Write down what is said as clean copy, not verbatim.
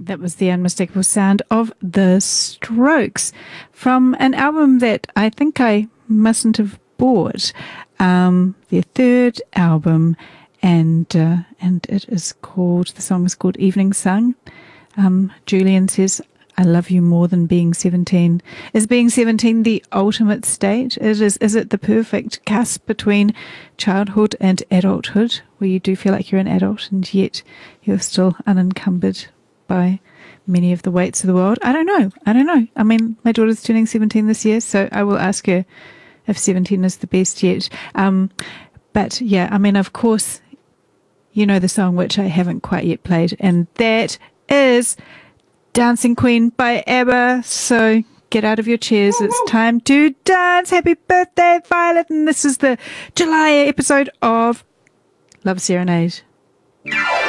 That was the unmistakable sound of The Strokes from an album that I think I mustn't have bought, their third album, and it is called, the song is called Evening Sun. Julian says, I love you more than being 17. Is being 17 the ultimate state? Is it the perfect cusp between childhood and adulthood, where you do feel like you're an adult and yet you're still unencumbered by many of the weights of the world? I don't know. I mean, my daughter's turning 17 this year, so I will ask her if 17 is the best yet. But yeah, I mean, of course, you know the song which I haven't quite yet played, and that is Dancing Queen by ABBA. So get out of your chairs. It's time to dance. Happy birthday, Violet. And this is the July episode of Love Serenade.